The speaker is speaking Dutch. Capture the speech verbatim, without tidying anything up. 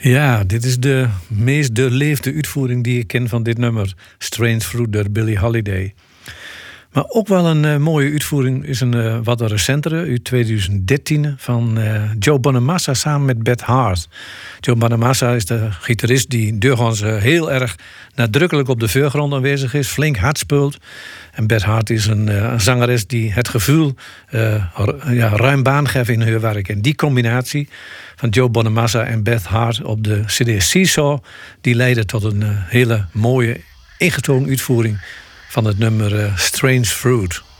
Ja, dit is de meest doorleefde uitvoering die ik ken van dit nummer. Strange Fruit door Billie Holiday. Maar ook wel een uh, mooie uitvoering is een uh, wat recentere, uit twintig dertien, van uh, Joe Bonamassa samen met Beth Hart. Joe Bonamassa is de gitarist die doorgaans uh, heel erg nadrukkelijk op de voorgrond aanwezig is, flink hard speelt. En Beth Hart is een, uh, een zangeres die het gevoel uh, ja, ruim baan geeft in haar werk. En die combinatie van Joe Bonamassa en Beth Hart op de cd Seesaw, die leidde tot een uh, hele mooie ingetogen uitvoering van het nummer uh, Strange Fruit.